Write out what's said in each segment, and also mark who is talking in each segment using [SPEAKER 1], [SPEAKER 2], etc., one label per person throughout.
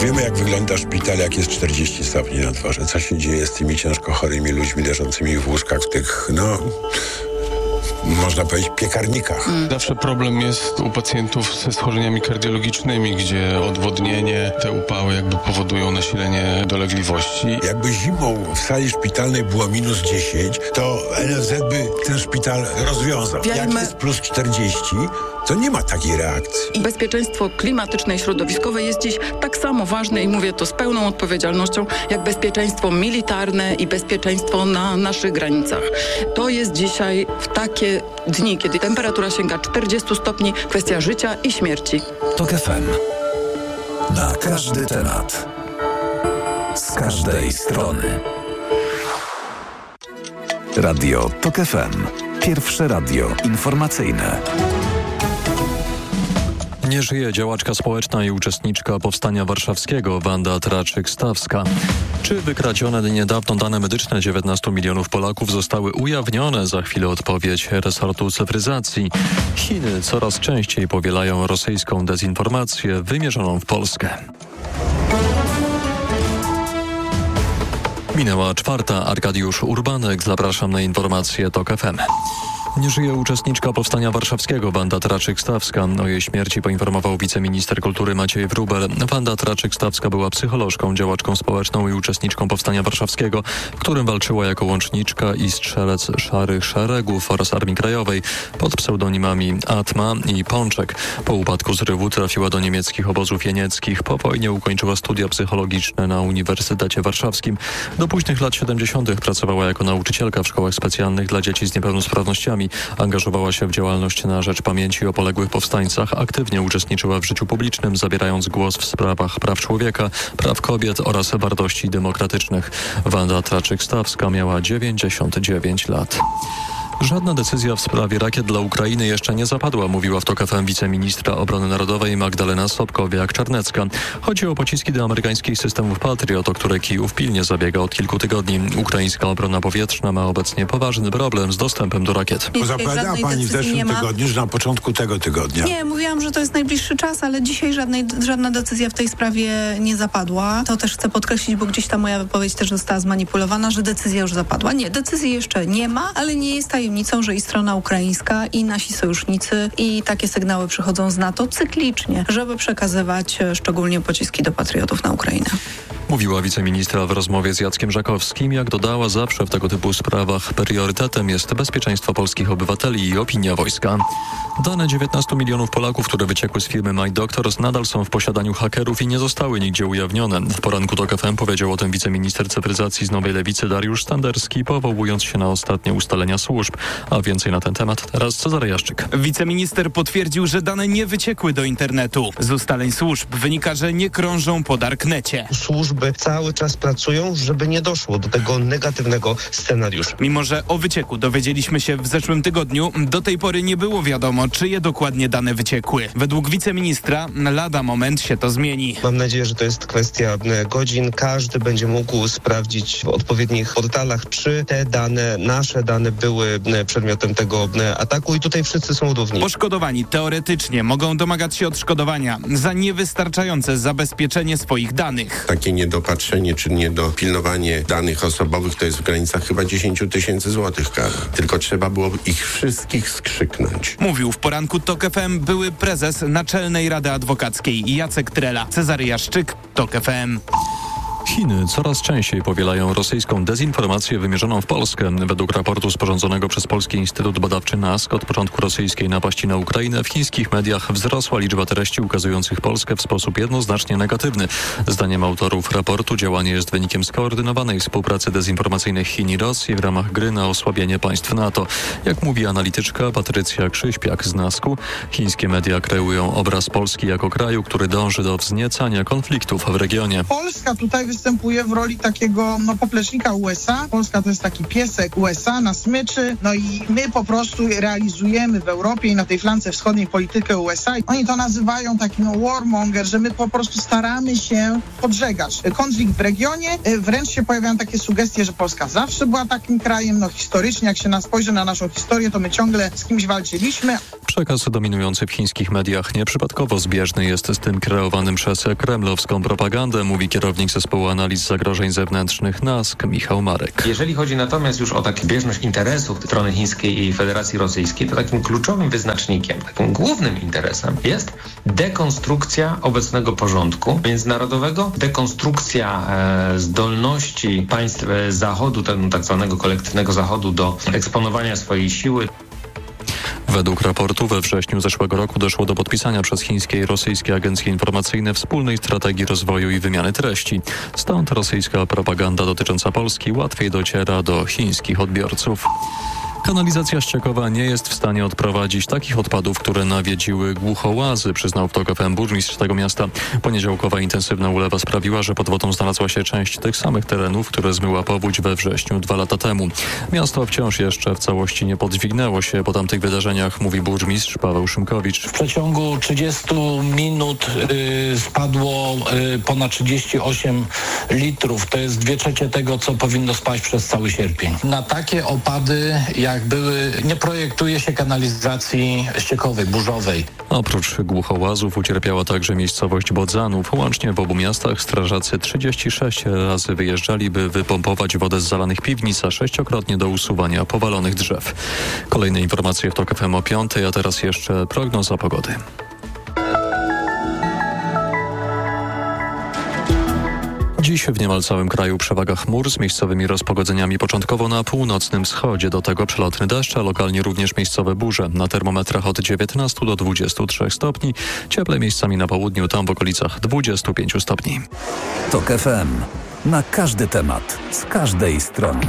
[SPEAKER 1] Wiemy, jak wygląda szpital, jak jest 40 stopni na dworze. Co się dzieje z tymi ciężko chorymi ludźmi leżącymi w łóżkach, w tych, można powiedzieć, piekarnikach.
[SPEAKER 2] Zawsze problem jest u pacjentów ze schorzeniami kardiologicznymi, gdzie odwodnienie, te upały jakby powodują nasilenie dolegliwości.
[SPEAKER 1] Jakby zimą w sali szpitalnej było minus 10, to NFZ by ten szpital rozwiązał. Jak jest plus 40, to nie ma takiej reakcji.
[SPEAKER 3] I bezpieczeństwo klimatyczne i środowiskowe jest dziś tak samo ważne i mówię to z pełną odpowiedzialnością, jak bezpieczeństwo militarne i bezpieczeństwo na naszych granicach. To jest dzisiaj w takie dni, kiedy temperatura sięga 40 stopni, kwestia życia i śmierci.
[SPEAKER 4] TOK FM. Na każdy temat. Z każdej strony. Radio TOK FM. Pierwsze radio informacyjne.
[SPEAKER 5] Nie żyje działaczka społeczna i uczestniczka Powstania Warszawskiego Wanda Traczyk-Stawska. Czy wykradzione niedawno dane medyczne 19 milionów Polaków zostały ujawnione? Za chwilę odpowiedź resortu cyfryzacji. Chiny coraz częściej powielają rosyjską dezinformację wymierzoną w Polskę. Minęła 4. Arkadiusz Urbanek. Zapraszam na informacje TOK FM. Nie żyje uczestniczka Powstania Warszawskiego Wanda Traczyk-Stawska. O jej śmierci poinformował wiceminister kultury Maciej Wróbel. Wanda Traczyk-Stawska była psycholożką, działaczką społeczną i uczestniczką Powstania Warszawskiego, w którym walczyła jako łączniczka i strzelec Szarych Szeregów oraz Armii Krajowej pod pseudonimami Atma i Pączek. Po upadku zrywu trafiła do niemieckich obozów jenieckich. Po wojnie ukończyła studia psychologiczne na Uniwersytecie Warszawskim. Do późnych lat 70. pracowała jako nauczycielka w szkołach specjalnych dla dzieci z niepełnosprawnościami. Angażowała się w działalność na rzecz pamięci o poległych powstańcach, aktywnie uczestniczyła w życiu publicznym, zabierając głos w sprawach praw człowieka, praw kobiet oraz wartości demokratycznych. Wanda Traczyk-Stawska miała 99 lat. Żadna decyzja w sprawie rakiet dla Ukrainy jeszcze nie zapadła, mówiła w TOK FM wiceministra obrony narodowej Magdalena Sobkowiak-Czarnecka. Chodzi o pociski do amerykańskich systemów Patriot, o które Kijów pilnie zabiega od kilku tygodni. Ukraińska obrona powietrzna ma obecnie poważny problem z dostępem do rakiet.
[SPEAKER 1] Zapowiadała pani w zeszłym tygodniu, że na początku tego tygodnia.
[SPEAKER 6] Nie, mówiłam, że to jest najbliższy czas, ale dzisiaj żadna decyzja w tej sprawie nie zapadła. To też chcę podkreślić, bo gdzieś ta moja wypowiedź też została zmanipulowana, że decyzja już zapadła. Nie, decyzji jeszcze nie ma, ale nie jest tajemnicą, że i strona ukraińska, i nasi sojusznicy, i takie sygnały przychodzą z NATO cyklicznie, żeby przekazywać szczególnie pociski do patriotów na Ukrainę.
[SPEAKER 5] Mówiła wiceministra w rozmowie z Jackiem Żakowskim. Jak dodała, zawsze w tego typu sprawach priorytetem jest bezpieczeństwo polskich obywateli i opinia wojska. Dane 19 milionów Polaków, które wyciekły z firmy My Doctors, nadal są w posiadaniu hakerów i nie zostały nigdzie ujawnione. W poranku TOK FM powiedział o tym wiceminister cyfryzacji z Nowej Lewicy Dariusz Standerski, powołując się na ostatnie ustalenia służb. A więcej na ten temat teraz Cezary Jaszczyk.
[SPEAKER 7] Wiceminister potwierdził, że dane nie wyciekły do internetu. Z ustaleń służb wynika, że nie krążą po darknecie.
[SPEAKER 8] Służby cały czas pracują, żeby nie doszło do tego negatywnego scenariusza.
[SPEAKER 7] Mimo że o wycieku dowiedzieliśmy się w zeszłym tygodniu, do tej pory nie było wiadomo, czyje dokładnie dane wyciekły. Według wiceministra lada moment się to zmieni.
[SPEAKER 8] Mam nadzieję, że to jest kwestia godzin. Każdy będzie mógł sprawdzić w odpowiednich portalach, czy te dane, nasze dane były przedmiotem tego ataku i tutaj wszyscy są równi.
[SPEAKER 7] Poszkodowani teoretycznie mogą domagać się odszkodowania za niewystarczające zabezpieczenie swoich danych.
[SPEAKER 9] Takie niedopatrzenie czy niedopilnowanie danych osobowych to jest w granicach chyba 10 000 złotych kara. Tylko trzeba było ich wszystkich skrzyknąć.
[SPEAKER 7] Mówił w poranku TOK FM były prezes Naczelnej Rady Adwokackiej Jacek Trela. Cezary Jaszczyk, TOK FM.
[SPEAKER 5] Chiny coraz częściej powielają rosyjską dezinformację wymierzoną w Polskę. Według raportu sporządzonego przez Polski Instytut Badawczy NASK od początku rosyjskiej napaści na Ukrainę w chińskich mediach wzrosła liczba treści ukazujących Polskę w sposób jednoznacznie negatywny. Zdaniem autorów raportu działanie jest wynikiem skoordynowanej współpracy dezinformacyjnej Chin i Rosji w ramach gry na osłabienie państw NATO. Jak mówi analityczka Patrycja Krzyśpiak z NASK-u, chińskie media kreują obraz Polski jako kraju, który dąży do wzniecania konfliktów w regionie.
[SPEAKER 10] Polska tutaj występuje w roli takiego poplecznika USA. Polska to jest taki piesek USA na smyczy. No i my po prostu realizujemy w Europie i na tej flance wschodniej politykę USA. Oni to nazywają taki warmonger, że my po prostu staramy się podżegać konflikt w regionie. Wręcz się pojawiają takie sugestie, że Polska zawsze była takim krajem. Historycznie, jak się spojrzy na naszą historię, to my ciągle z kimś walczyliśmy.
[SPEAKER 5] Przekaz dominujący w chińskich mediach nieprzypadkowo zbieżny jest z tym kreowanym przez kremlowską propagandę, mówi kierownik zespołu analiz zagrożeń zewnętrznych NASK Michał Marek.
[SPEAKER 11] Jeżeli chodzi natomiast już o taką bieżność interesów strony chińskiej i Federacji Rosyjskiej, to takim kluczowym wyznacznikiem, takim głównym interesem jest dekonstrukcja obecnego porządku międzynarodowego, dekonstrukcja zdolności państw Zachodu, tak zwanego kolektywnego Zachodu do eksponowania swojej siły.
[SPEAKER 5] Według raportu we wrześniu zeszłego roku doszło do podpisania przez chińskie i rosyjskie agencje informacyjne wspólnej strategii rozwoju i wymiany treści. Stąd rosyjska propaganda dotycząca Polski łatwiej dociera do chińskich odbiorców. Kanalizacja ściekowa nie jest w stanie odprowadzić takich odpadów, które nawiedziły Głuchołazy, przyznał w TOK FM burmistrz tego miasta. Poniedziałkowa intensywna ulewa sprawiła, że pod wodą znalazła się część tych samych terenów, które zmyła powódź we wrześniu 2 lata temu. Miasto wciąż jeszcze w całości nie podźwignęło się po tamtych wydarzeniach, mówi burmistrz Paweł Szymkowicz.
[SPEAKER 12] W przeciągu 30 minut spadło ponad 38 litrów. To jest 2/3 tego, co powinno spaść przez cały sierpień. Na takie opady jak były, nie projektuje się kanalizacji ściekowej, burzowej.
[SPEAKER 5] Oprócz Głuchołazów ucierpiała także miejscowość Bodzanów. Łącznie w obu miastach strażacy 36 razy wyjeżdżali, by wypompować wodę z zalanych piwnic, a 6-krotnie do usuwania powalonych drzew. Kolejne informacje w TOK FM o 5:00, a teraz jeszcze prognoza pogody. Dziś w niemal całym kraju przewaga chmur z miejscowymi rozpogodzeniami początkowo na północnym wschodzie. Do tego przelotny deszcz, a lokalnie również miejscowe burze. Na termometrach od 19 do 23 stopni. Cieplej miejscami na południu, tam w okolicach 25 stopni.
[SPEAKER 4] TOK FM. Na każdy temat, z każdej strony.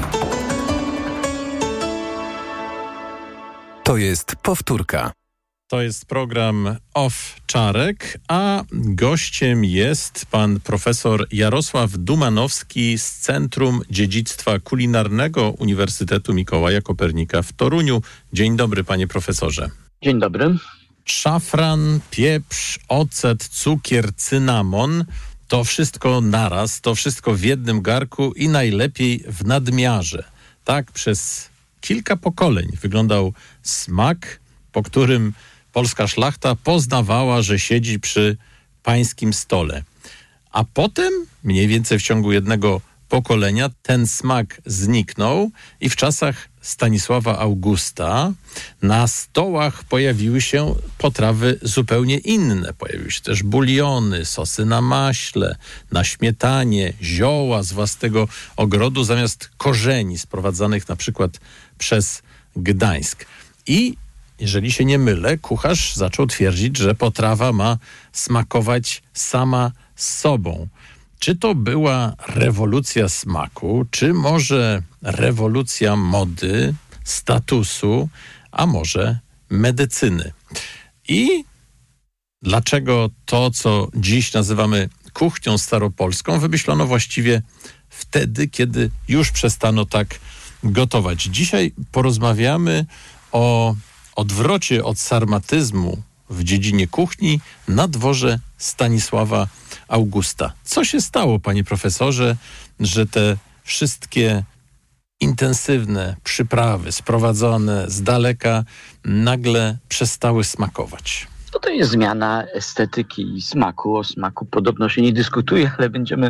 [SPEAKER 4] To jest powtórka.
[SPEAKER 13] To jest program Owczarek, a gościem jest pan profesor Jarosław Dumanowski z Centrum Dziedzictwa Kulinarnego Uniwersytetu Mikołaja Kopernika w Toruniu. Dzień dobry, panie profesorze.
[SPEAKER 14] Dzień dobry.
[SPEAKER 13] Szafran, pieprz, ocet, cukier, cynamon, to wszystko naraz, to wszystko w jednym garku i najlepiej w nadmiarze. Tak przez kilka pokoleń wyglądał smak, po którym polska szlachta poznawała, że siedzi przy pańskim stole. A potem, mniej więcej w ciągu jednego pokolenia, ten smak zniknął i w czasach Stanisława Augusta na stołach pojawiły się potrawy zupełnie inne. Pojawiły się też buliony, sosy na maśle, na śmietanie, zioła z własnego ogrodu zamiast korzeni sprowadzanych na przykład przez Gdańsk. I jeżeli się nie mylę, kucharz zaczął twierdzić, że potrawa ma smakować sama z sobą. Czy to była rewolucja smaku, czy może rewolucja mody, statusu, a może medycyny? I dlaczego to, co dziś nazywamy kuchnią staropolską, wymyślono właściwie wtedy, kiedy już przestano tak gotować? Dzisiaj porozmawiamy o odwrocie od sarmatyzmu w dziedzinie kuchni na dworze Stanisława Augusta. Co się stało, panie profesorze, że te wszystkie intensywne przyprawy sprowadzone z daleka nagle przestały smakować?
[SPEAKER 14] To jest zmiana estetyki i smaku. O smaku podobno się nie dyskutuje, ale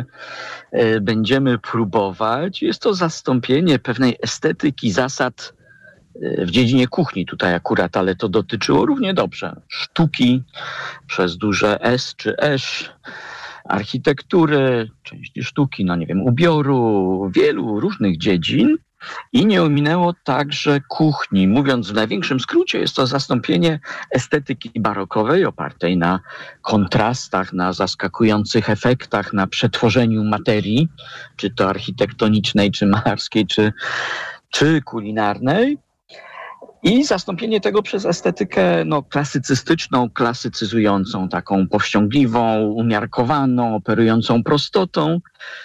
[SPEAKER 14] będziemy próbować. Jest to zastąpienie pewnej estetyki, zasad w dziedzinie kuchni tutaj akurat, ale to dotyczyło równie dobrze sztuki przez duże S czy esz, architektury, części sztuki, ubioru, wielu różnych dziedzin i nie ominęło także kuchni. Mówiąc w największym skrócie, jest to zastąpienie estetyki barokowej opartej na kontrastach, na zaskakujących efektach, na przetworzeniu materii, czy to architektonicznej, czy malarskiej, czy kulinarnej. I zastąpienie tego przez estetykę klasycystyczną, klasycyzującą, taką powściągliwą, umiarkowaną, operującą prostotą.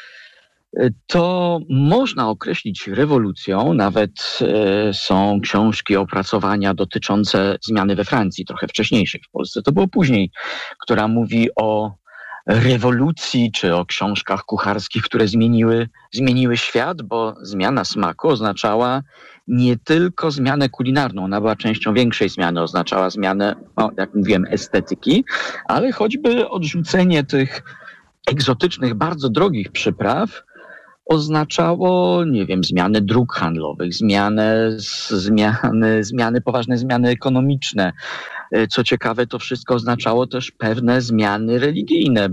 [SPEAKER 14] To można określić rewolucją. Nawet są książki, opracowania dotyczące zmiany we Francji, trochę wcześniejszej, w Polsce to było później, która mówi o rewolucji, czy o książkach kucharskich, które zmieniły świat, bo zmiana smaku oznaczała nie tylko zmianę kulinarną, ona była częścią większej zmiany, oznaczała zmianę, jak mówiłem, estetyki, ale choćby odrzucenie tych egzotycznych, bardzo drogich przypraw oznaczało, nie wiem, zmiany dróg handlowych, poważne zmiany ekonomiczne. Co ciekawe, to wszystko oznaczało też pewne zmiany religijne,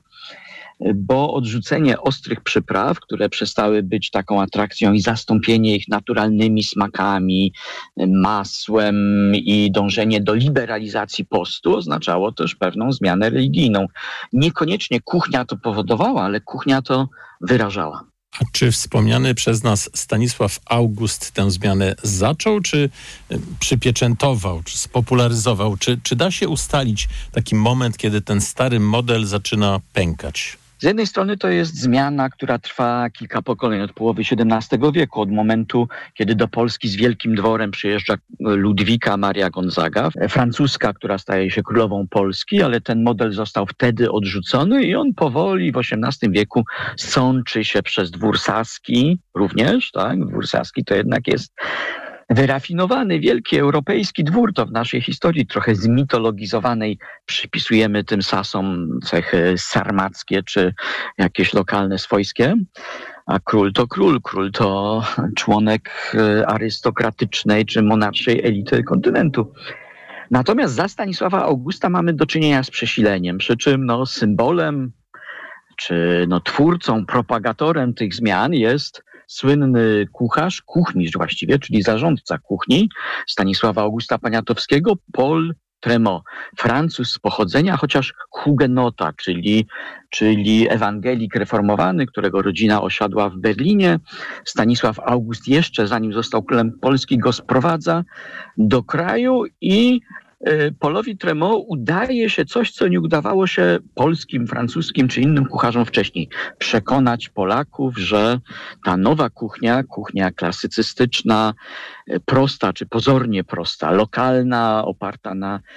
[SPEAKER 14] bo odrzucenie ostrych przypraw, które przestały być taką atrakcją i zastąpienie ich naturalnymi smakami, masłem i dążenie do liberalizacji postu oznaczało też pewną zmianę religijną. Niekoniecznie kuchnia to powodowała, ale kuchnia to wyrażała.
[SPEAKER 13] A czy wspomniany przez nas Stanisław August tę zmianę zaczął, czy przypieczętował, czy spopularyzował? Czy da się ustalić taki moment, kiedy ten stary model zaczyna pękać?
[SPEAKER 14] Z jednej strony to jest zmiana, która trwa kilka pokoleń, od połowy XVII wieku, od momentu, kiedy do Polski z Wielkim Dworem przyjeżdża Ludwika Maria Gonzaga, francuska, która staje się królową Polski, ale ten model został wtedy odrzucony i on powoli w XVIII wieku sączy się przez dwór saski również, tak? Dwór saski to jednak jest wyrafinowany, wielki europejski dwór, to w naszej historii trochę zmitologizowanej przypisujemy tym Sasom cechy sarmackie czy jakieś lokalne swojskie, a król to członek arystokratycznej czy monarszej elity kontynentu. Natomiast za Stanisława Augusta mamy do czynienia z przesileniem, przy czym symbolem czy twórcą, propagatorem tych zmian jest słynny kuchmistrz właściwie, czyli zarządca kuchni Stanisława Augusta Poniatowskiego, Paul Tremont. Francuz z pochodzenia, chociaż hugenota, czyli ewangelik reformowany, którego rodzina osiadła w Berlinie. Stanisław August jeszcze, zanim został królem Polski, go sprowadza do kraju i Paulowi Tremont udaje się coś, co nie udawało się polskim, francuskim czy innym kucharzom wcześniej. Przekonać Polaków, że ta nowa kuchnia klasycystyczna, prosta czy pozornie prosta, lokalna, oparta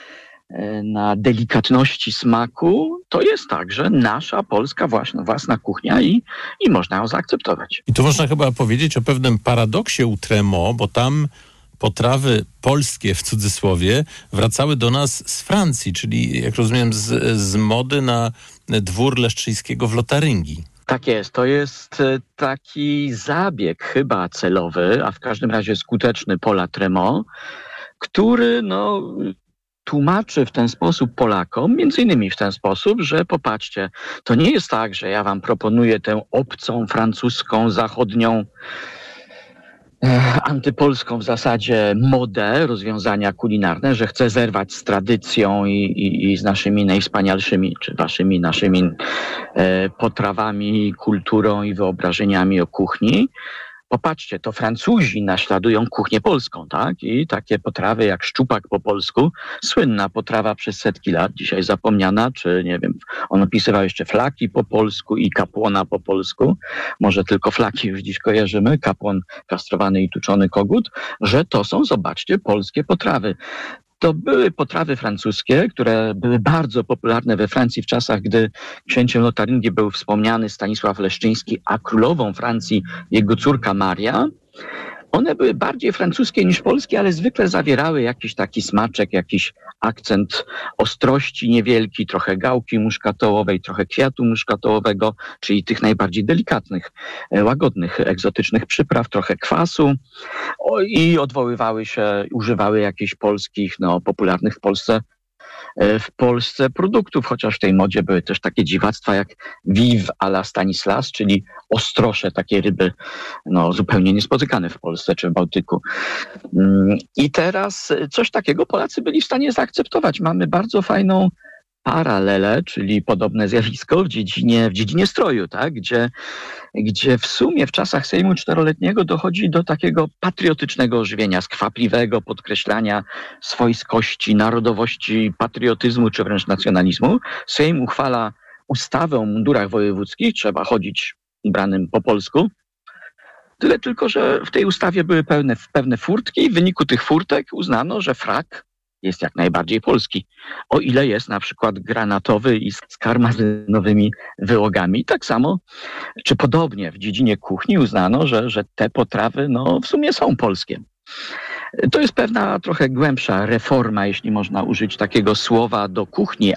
[SPEAKER 14] na delikatności smaku, to jest także nasza polska własna kuchnia i można ją zaakceptować.
[SPEAKER 13] I tu można chyba powiedzieć o pewnym paradoksie u Tremont, bo tam potrawy polskie, w cudzysłowie, wracały do nas z Francji, czyli, jak rozumiem, z mody na dwór Leszczyńskiego w Lotaryngii.
[SPEAKER 14] Tak jest. To jest taki zabieg chyba celowy, a w każdym razie skuteczny Paula Tremont, który tłumaczy w ten sposób Polakom, między innymi w ten sposób, że popatrzcie, to nie jest tak, że ja wam proponuję tę obcą, francuską, zachodnią, antypolską w zasadzie modę, rozwiązania kulinarne, że chcę zerwać z tradycją i z naszymi najwspanialszymi, czy waszymi, naszymi potrawami, kulturą i wyobrażeniami o kuchni. Popatrzcie, to Francuzi naśladują kuchnię polską, tak? I takie potrawy jak szczupak po polsku, słynna potrawa przez setki lat, dzisiaj zapomniana, czy nie wiem, on opisywał jeszcze flaki po polsku i kapłona po polsku, może tylko flaki już dziś kojarzymy, kapłon kastrowany i tuczony kogut, że to są, zobaczcie, polskie potrawy. To były potrawy francuskie, które były bardzo popularne we Francji w czasach, gdy księciem Lotaryngii był wspomniany Stanisław Leszczyński, a królową Francji jego córka Maria. One były bardziej francuskie niż polskie, ale zwykle zawierały jakiś taki smaczek, jakiś akcent ostrości niewielki, trochę gałki muszkatołowej, trochę kwiatu muszkatołowego, czyli tych najbardziej delikatnych, łagodnych, egzotycznych przypraw, trochę kwasu i używały jakichś polskich, popularnych w Polsce produktów, chociaż w tej modzie były też takie dziwactwa jak Vive à la Stanislas, czyli ostrosze, takie ryby zupełnie niespotykane w Polsce czy w Bałtyku. I teraz coś takiego Polacy byli w stanie zaakceptować. Mamy bardzo fajną paralelę, czyli podobne zjawisko w dziedzinie stroju, tak? Gdzie w sumie w czasach Sejmu Czteroletniego dochodzi do takiego patriotycznego ożywienia, skwapliwego podkreślania swojskości, narodowości, patriotyzmu czy wręcz nacjonalizmu. Sejm uchwala ustawę o mundurach wojewódzkich, trzeba chodzić ubranym po polsku. Tyle tylko, że w tej ustawie były pewne furtki i w wyniku tych furtek uznano, że frak jest jak najbardziej polski. O ile jest na przykład granatowy i z karmazynowymi wyłogami. Tak samo, czy podobnie w dziedzinie kuchni uznano, że te potrawy w sumie są polskie. To jest pewna trochę głębsza reforma, jeśli można użyć takiego słowa, do kuchni,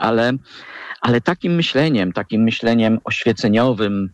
[SPEAKER 14] ale takim myśleniem oświeceniowym,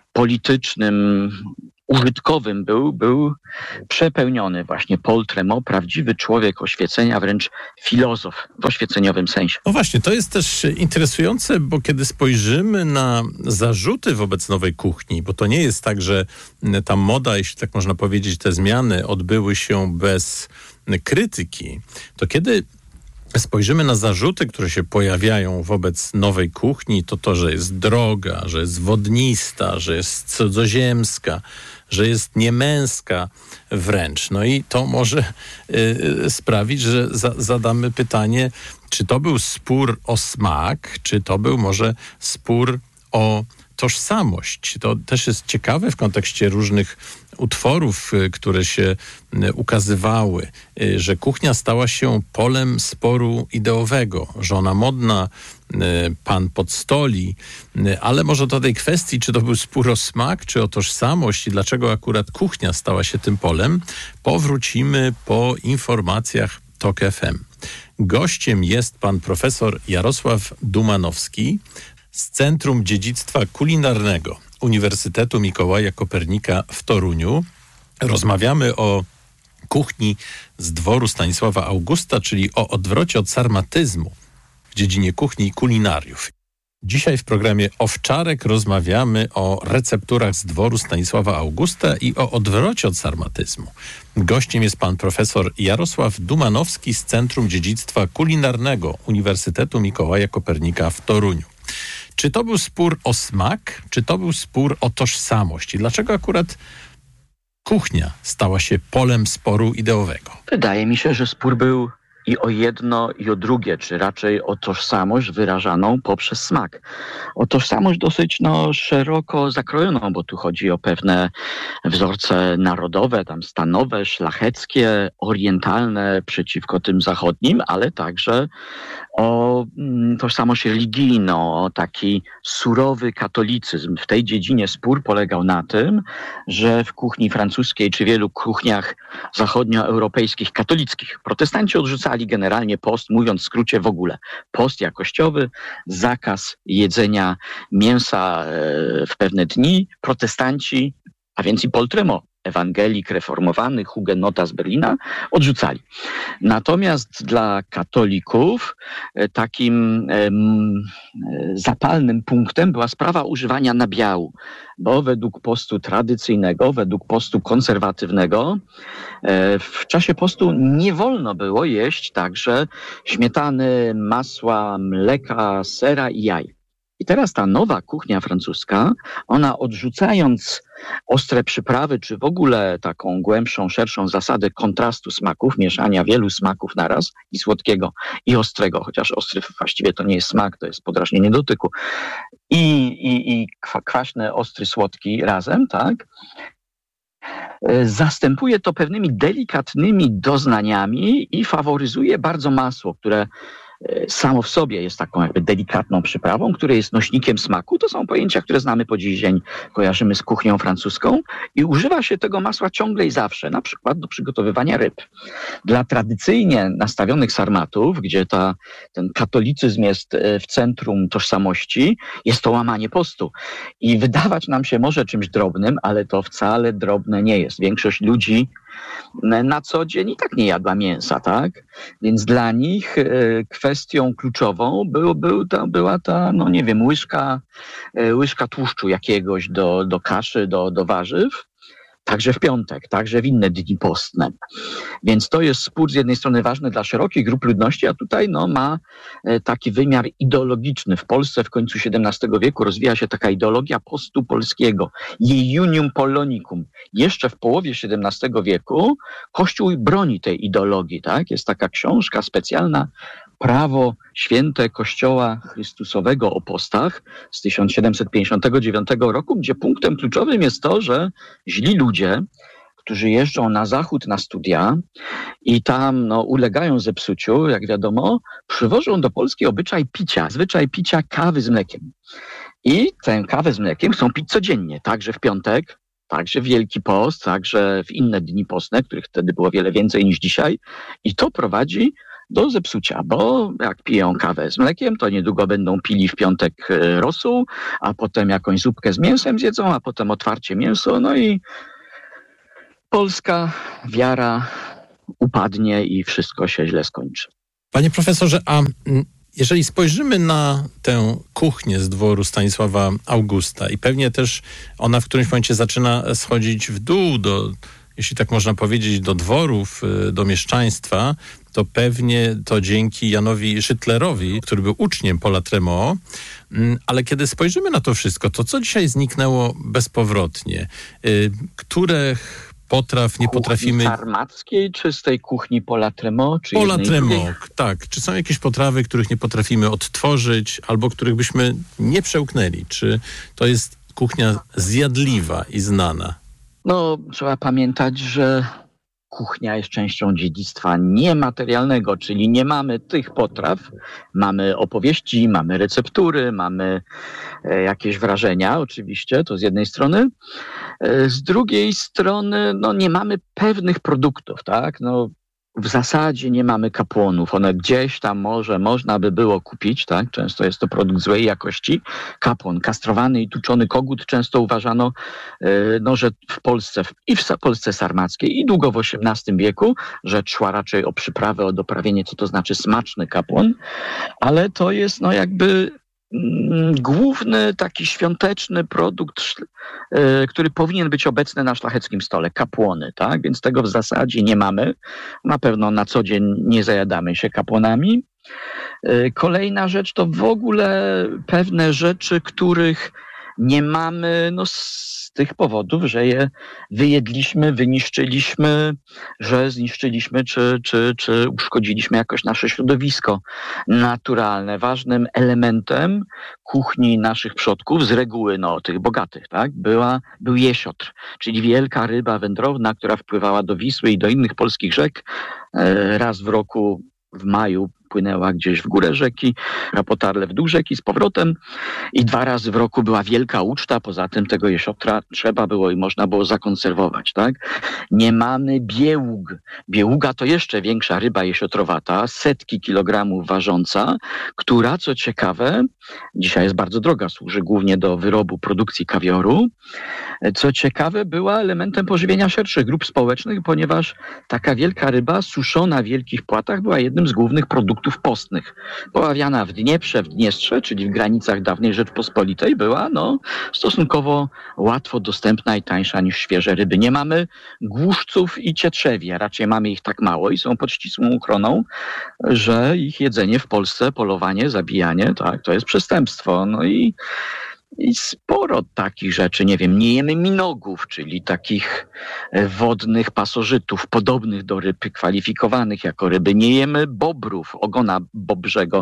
[SPEAKER 14] politycznym, użytkowym był przepełniony właśnie Paul Tremont, prawdziwy człowiek oświecenia, wręcz filozof w oświeceniowym sensie.
[SPEAKER 13] No właśnie, to jest też interesujące, bo kiedy spojrzymy na zarzuty wobec nowej kuchni, bo to nie jest tak, że ta moda, jeśli tak można powiedzieć, te zmiany odbyły się bez krytyki, to kiedy spojrzymy na zarzuty, które się pojawiają wobec nowej kuchni, to, że jest droga, że jest wodnista, że jest cudzoziemska, że jest niemęska wręcz. No i to może sprawić, że zadamy pytanie, czy to był spór o smak, czy to był może spór o tożsamość. To też jest ciekawe w kontekście różnych utworów, które się ukazywały, że kuchnia stała się polem sporu ideowego. Żona modna, pan podstoli, ale może do tej kwestii, czy to był spór o smak, czy o tożsamość i dlaczego akurat kuchnia stała się tym polem, powrócimy po informacjach TOK FM. Gościem jest pan profesor Jarosław Dumanowski z Centrum Dziedzictwa Kulinarnego Uniwersytetu Mikołaja Kopernika w Toruniu. Rozmawiamy o kuchni z dworu Stanisława Augusta, czyli o odwrocie od sarmatyzmu w dziedzinie kuchni i kulinariów. Dzisiaj w programie Owczarek rozmawiamy o recepturach z dworu Stanisława Augusta i o odwrocie od sarmatyzmu. Gościem jest pan profesor Jarosław Dumanowski z Centrum Dziedzictwa Kulinarnego Uniwersytetu Mikołaja Kopernika w Toruniu. Czy to był spór o smak, czy to był spór o tożsamość? I dlaczego akurat kuchnia stała się polem sporu ideowego?
[SPEAKER 14] Wydaje mi się, że spór był i o jedno, i o drugie, czy raczej o tożsamość wyrażaną poprzez smak. O tożsamość dosyć szeroko zakrojoną, bo tu chodzi o pewne wzorce narodowe, tam stanowe, szlacheckie, orientalne przeciwko tym zachodnim, ale także o tożsamość religijną, o taki surowy katolicyzm. W tej dziedzinie spór polegał na tym, że w kuchni francuskiej czy wielu kuchniach zachodnioeuropejskich katolickich protestanci odrzucali generalnie post, mówiąc w skrócie w ogóle. Post jakościowy, zakaz jedzenia mięsa w pewne dni. Protestanci, a więc i Paul Tremont, ewangelik reformowany, hugenota z Berlina, odrzucali. Natomiast dla katolików takim zapalnym punktem była sprawa używania nabiału, bo według postu tradycyjnego, według postu konserwatywnego w czasie postu nie wolno było jeść także śmietany, masła, mleka, sera i jaj. I teraz ta nowa kuchnia francuska, ona odrzucając ostre przyprawy, czy w ogóle taką głębszą, szerszą zasadę kontrastu smaków, mieszania wielu smaków naraz, i słodkiego, i ostrego, chociaż ostry właściwie to nie jest smak, to jest podrażnienie dotyku, i kwaśny, ostry, słodki razem, tak? Zastępuje to pewnymi delikatnymi doznaniami i faworyzuje bardzo masło, które samo w sobie jest taką jakby delikatną przyprawą, które jest nośnikiem smaku. To są pojęcia, które znamy po dziś dzień, kojarzymy z kuchnią francuską i używa się tego masła ciągle i zawsze, na przykład do przygotowywania ryb. Dla tradycyjnie nastawionych sarmatów, gdzie ten katolicyzm jest w centrum tożsamości, jest to łamanie postu. I wydawać nam się może czymś drobnym, ale to wcale drobne nie jest. Większość ludzi na co dzień i tak nie jadła mięsa, tak? Więc dla nich kwestią kluczową była ta, no nie wiem, łyżka tłuszczu jakiegoś do kaszy, do warzyw, także w piątek, także w inne dni postne. Więc to jest spór z jednej strony ważny dla szerokich grup ludności, a tutaj ma taki wymiar ideologiczny. W Polsce w końcu XVII wieku rozwija się taka ideologia postu polskiego, Iunium Polonicum. Jeszcze w połowie XVII wieku Kościół broni tej ideologii, tak? Jest taka książka specjalna, Prawo święte Kościoła Chrystusowego o postach z 1759 roku, gdzie punktem kluczowym jest to, że źli ludzie, którzy jeżdżą na zachód na studia i tam ulegają zepsuciu, jak wiadomo, przywożą do Polski zwyczaj picia kawy z mlekiem. I tę kawę z mlekiem chcą pić codziennie, także w piątek, także w Wielki Post, także w inne dni postne, których wtedy było wiele więcej niż dzisiaj. I to prowadzi do zepsucia, bo jak piją kawę z mlekiem, to niedługo będą pili w piątek rosół, a potem jakąś zupkę z mięsem zjedzą, a potem otwarcie mięso, no i polska wiara upadnie i wszystko się źle skończy.
[SPEAKER 13] Panie profesorze, a jeżeli spojrzymy na tę kuchnię z dworu Stanisława Augusta i pewnie też ona w którymś momencie zaczyna schodzić w dół jeśli tak można powiedzieć, do dworów, do mieszczaństwa, to pewnie to dzięki Janowi Szytlerowi, który był uczniem Paula Tremont. Ale kiedy spojrzymy na to wszystko, to co dzisiaj zniknęło bezpowrotnie? Których potraw nie potrafimy...
[SPEAKER 14] sarmackiej, czy z tej kuchni Paula Tremont?
[SPEAKER 13] Paula Tremont, tak. Czy są jakieś potrawy, których nie potrafimy odtworzyć, albo których byśmy nie przełknęli? Czy to jest kuchnia zjadliwa i znana?
[SPEAKER 14] Trzeba pamiętać, że kuchnia jest częścią dziedzictwa niematerialnego, czyli nie mamy tych potraw, mamy opowieści, mamy receptury, mamy jakieś wrażenia, oczywiście, to z jednej strony. Z drugiej strony, nie mamy pewnych produktów, tak? W zasadzie nie mamy kapłonów. One gdzieś tam może można by było kupić, tak? Często jest to produkt złej jakości. Kapłon, kastrowany i tuczony kogut często uważano, że w Polsce, i w Polsce sarmackiej, i długo w XVIII wieku, rzecz szła raczej o przyprawę, o doprawienie, co to znaczy smaczny kapłon, ale to jest główny taki świąteczny produkt, który powinien być obecny na szlacheckim stole, kapłony, tak? Więc tego w zasadzie nie mamy. Na pewno na co dzień nie zajadamy się kapłonami. Kolejna rzecz to w ogóle pewne rzeczy, których nie mamy z tych powodów, że je wyjedliśmy, wyniszczyliśmy, że zniszczyliśmy czy uszkodziliśmy jakoś nasze środowisko naturalne. Ważnym elementem kuchni naszych przodków, z reguły tych bogatych, tak, był jesiotr, czyli wielka ryba wędrowna, która wpływała do Wisły i do innych polskich rzek. Raz w roku w maju płynęła gdzieś w górę rzeki, a potarle w dół rzeki z powrotem i 2 razy w roku była wielka uczta. Poza tym tego jesiotra trzeba było i można było zakonserwować, tak? Nie mamy biełg. Bieługa to jeszcze większa ryba jesiotrowata, setki kilogramów ważąca, która, co ciekawe, dzisiaj jest bardzo droga, służy głównie do wyrobu produkcji kawioru. Co ciekawe, była elementem pożywienia szerszych grup społecznych, ponieważ taka wielka ryba suszona w wielkich płatach była jednym z głównych produktów postnych. Poławiana w Dnieprze, w Dniestrze, czyli w granicach dawnej Rzeczpospolitej, była stosunkowo łatwo dostępna i tańsza niż świeże ryby. Nie mamy głuszców i cietrzewi, a raczej mamy ich tak mało i są pod ścisłą ochroną, że ich jedzenie w Polsce, polowanie, zabijanie, tak, to jest przestępstwo. I sporo takich rzeczy, nie jemy minogów, czyli takich wodnych pasożytów podobnych do ryb, kwalifikowanych jako ryby. Nie jemy bobrów, ogona bobrzego,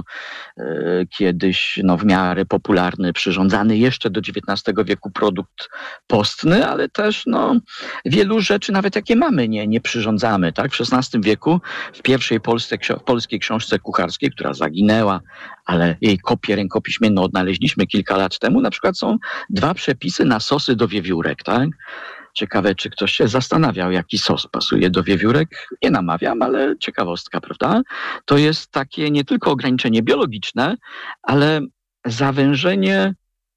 [SPEAKER 14] kiedyś w miarę popularny, przyrządzany jeszcze do XIX wieku produkt postny, ale też wielu rzeczy, nawet jakie mamy, nie przyrządzamy. Tak? W XVI wieku w pierwszej polskiej książce kucharskiej, która zaginęła, ale jej kopię rękopiśmienną odnaleźliśmy kilka lat temu, na przykład są 2 przepisy na sosy do wiewiórek, tak? Ciekawe, czy ktoś się zastanawiał, jaki sos pasuje do wiewiórek. Nie namawiam, ale ciekawostka, prawda? To jest takie nie tylko ograniczenie biologiczne, ale zawężenie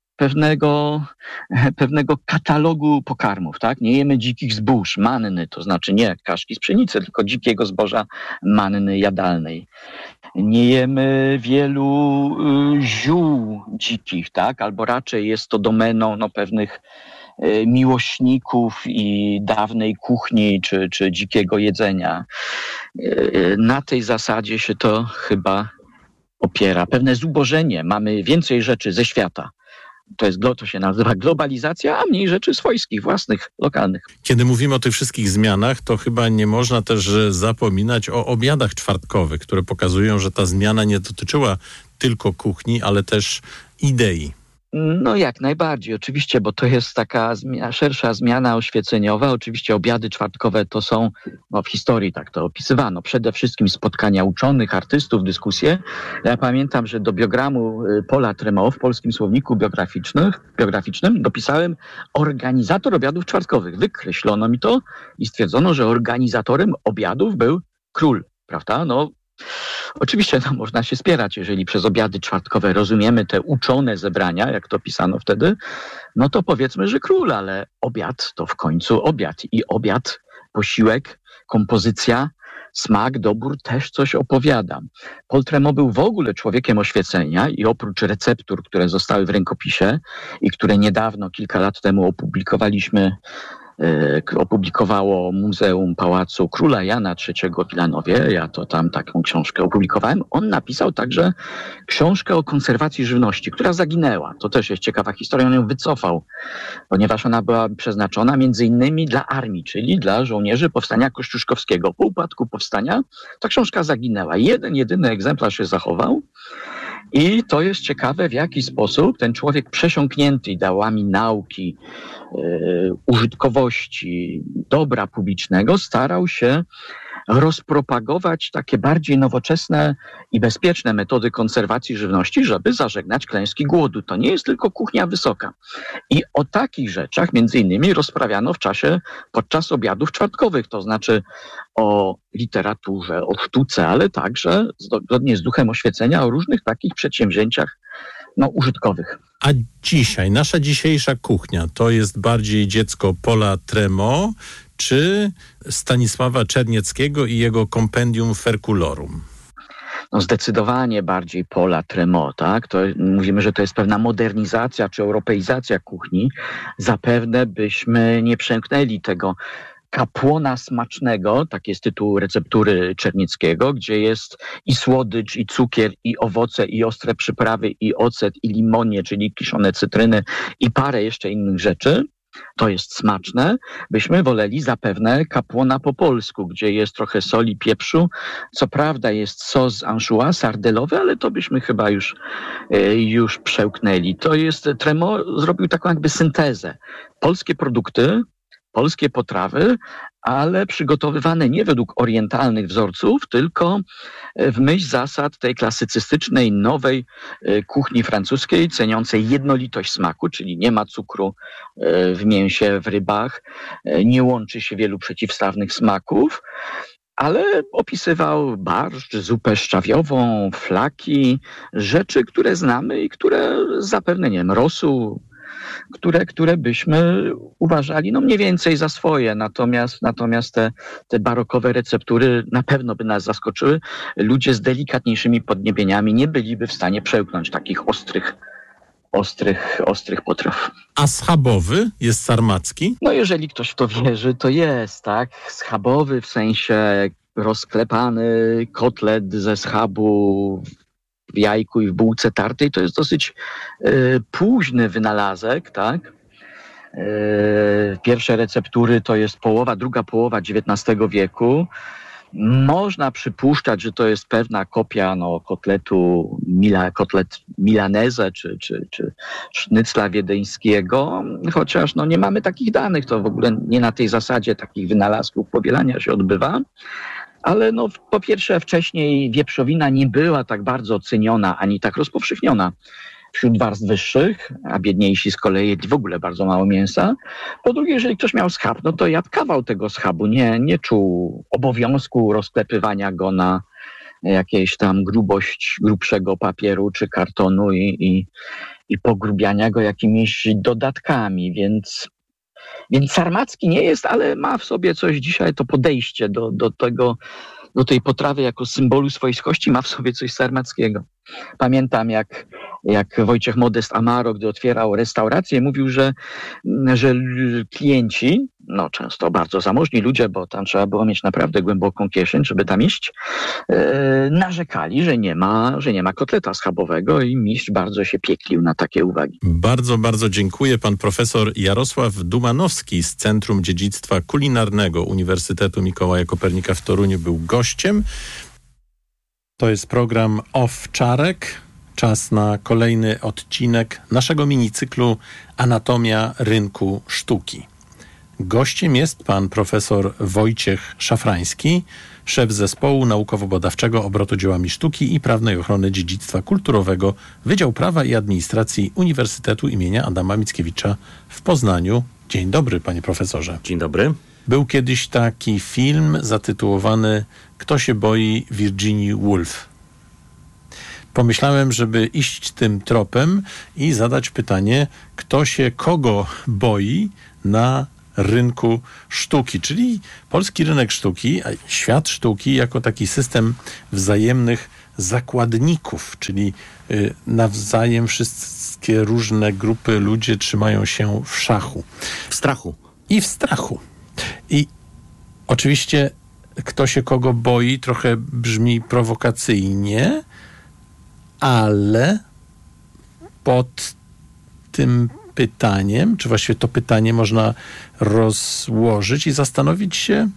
[SPEAKER 14] pewnego katalogu pokarmów, tak? Nie jemy dzikich zbóż, manny, to znaczy nie kaszki z pszenicy, tylko dzikiego zboża manny jadalnej. Nie jemy wielu ziół dzikich, tak? Albo raczej jest to domeną pewnych miłośników i dawnej kuchni czy dzikiego jedzenia. Na tej zasadzie się to chyba opiera. Pewne zubożenie. Mamy więcej rzeczy ze świata. To się nazywa globalizacja, a mniej rzeczy swojskich, własnych, lokalnych.
[SPEAKER 13] Kiedy mówimy o tych wszystkich zmianach, to chyba nie można też zapominać o obiadach czwartkowych, które pokazują, że ta zmiana nie dotyczyła tylko kuchni, ale też idei.
[SPEAKER 14] No jak najbardziej, oczywiście, bo to jest taka szersza zmiana oświeceniowa. Oczywiście obiady czwartkowe to są, w historii tak to opisywano, przede wszystkim spotkania uczonych, artystów, dyskusje. Ja pamiętam, że do biogramu Paula Tremont w Polskim Słowniku Biograficznym dopisałem organizator obiadów czwartkowych. Wykreślono mi to i stwierdzono, że organizatorem obiadów był król, prawda? Oczywiście można się spierać, jeżeli przez obiady czwartkowe rozumiemy te uczone zebrania, jak to pisano wtedy, to powiedzmy, że król, ale obiad to w końcu obiad. I obiad, posiłek, kompozycja, smak, dobór też coś opowiada. Paul Tremont był w ogóle człowiekiem oświecenia i oprócz receptur, które zostały w rękopisie i które niedawno, kilka lat temu opublikowało Muzeum Pałacu Króla Jana III w Wilanowie. Ja to tam taką książkę opublikowałem. On napisał także książkę o konserwacji żywności, która zaginęła. To też jest ciekawa historia. On ją wycofał, ponieważ ona była przeznaczona między innymi dla armii, czyli dla żołnierzy Powstania Kościuszkowskiego. Po upadku powstania ta książka zaginęła. Jedyny egzemplarz się zachował. I to jest ciekawe, w jaki sposób ten człowiek przesiąknięty ideałami nauki, użytkowości, dobra publicznego starał się rozpropagować takie bardziej nowoczesne i bezpieczne metody konserwacji żywności, żeby zażegnać klęski głodu. To nie jest tylko kuchnia wysoka. I o takich rzeczach między innymi rozprawiano podczas obiadów czwartkowych, to znaczy o literaturze, o sztuce, ale także zgodnie z duchem oświecenia o różnych takich przedsięwzięciach użytkowych.
[SPEAKER 13] A dzisiaj, nasza dzisiejsza kuchnia, to jest bardziej dziecko Paula Tremont, czy Stanisława Czernieckiego i jego Compendium Ferculorum?
[SPEAKER 14] Zdecydowanie bardziej Paula Tremont, tak? Mówimy, że to jest pewna modernizacja czy europeizacja kuchni. Zapewne byśmy nie przemknęli tego kapłona smacznego, taki jest tytuł receptury Czernieckiego, gdzie jest i słodycz, i cukier, i owoce, i ostre przyprawy, i ocet, i limonie, czyli kiszone cytryny, i parę jeszcze innych rzeczy. To jest smaczne. Byśmy woleli zapewne kapłona po polsku, gdzie jest trochę soli, pieprzu. Co prawda jest sos anchois sardelowy, ale to byśmy chyba już przełknęli. Tremont zrobił taką jakby syntezę. Polskie produkty, polskie potrawy, ale przygotowywane nie według orientalnych wzorców, tylko w myśl zasad tej klasycystycznej, nowej kuchni francuskiej, ceniącej jednolitość smaku, czyli nie ma cukru w mięsie, w rybach, nie łączy się wielu przeciwstawnych smaków, ale opisywał barszcz, zupę szczawiową, flaki, rzeczy, które znamy i które zapewne, rosół, które byśmy uważali mniej więcej za swoje. Natomiast te barokowe receptury na pewno by nas zaskoczyły. Ludzie z delikatniejszymi podniebieniami nie byliby w stanie przełknąć takich ostrych potraw.
[SPEAKER 13] A schabowy jest sarmacki?
[SPEAKER 14] Jeżeli ktoś w to wierzy, to jest, tak? Schabowy w sensie rozklepany kotlet ze schabu w jajku i w bułce tartej, to jest dosyć późny wynalazek, tak? Pierwsze receptury to jest druga połowa XIX wieku. Można przypuszczać, że to jest pewna kopia kotlet milanese czy sznycla wiedeńskiego, chociaż nie mamy takich danych, to w ogóle nie na tej zasadzie takich wynalazków powielania się odbywa. Ale po pierwsze wcześniej wieprzowina nie była tak bardzo ceniona, ani tak rozpowszechniona wśród warstw wyższych, a biedniejsi z kolei jedli w ogóle bardzo mało mięsa. Po drugie, jeżeli ktoś miał schab, to jadł kawał tego schabu, nie czuł obowiązku rozklepywania go na jakieś tam grubość grubszego papieru czy kartonu i pogrubiania go jakimiś dodatkami, więc sarmacki nie jest, ale ma w sobie coś dzisiaj, to podejście do tej potrawy jako symbolu swojskości ma w sobie coś sarmackiego. Pamiętam, jak Wojciech Modest Amaro, gdy otwierał restaurację, mówił, że klienci, często bardzo zamożni ludzie, bo tam trzeba było mieć naprawdę głęboką kieszeń, żeby tam iść, narzekali, że nie ma kotleta schabowego i mistrz bardzo się pieklił na takie uwagi.
[SPEAKER 13] Bardzo, bardzo dziękuję. Pan profesor Jarosław Dumanowski z Centrum Dziedzictwa Kulinarnego Uniwersytetu Mikołaja Kopernika w Toruniu był gościem. To jest program Owczarek, czas na kolejny odcinek naszego minicyklu Anatomia rynku sztuki. Gościem jest pan profesor Wojciech Szafrański, szef zespołu naukowo-badawczego obrotu dziełami sztuki i prawnej ochrony dziedzictwa kulturowego Wydział Prawa i Administracji Uniwersytetu imienia Adama Mickiewicza w Poznaniu. Dzień dobry, panie profesorze.
[SPEAKER 15] Dzień dobry.
[SPEAKER 13] Był kiedyś taki film zatytułowany Kto się boi Virginia Woolf. Pomyślałem, żeby iść tym tropem i zadać pytanie, kto się kogo boi na rynku sztuki, czyli polski rynek sztuki, a świat sztuki jako taki system wzajemnych zakładników, czyli nawzajem wszystkie różne grupy ludzie trzymają się w szachu.
[SPEAKER 15] W strachu.
[SPEAKER 13] I w strachu. I oczywiście kto się kogo boi trochę brzmi prowokacyjnie, ale pod tym pytaniem, czy właściwie to pytanie można rozłożyć i zastanowić się,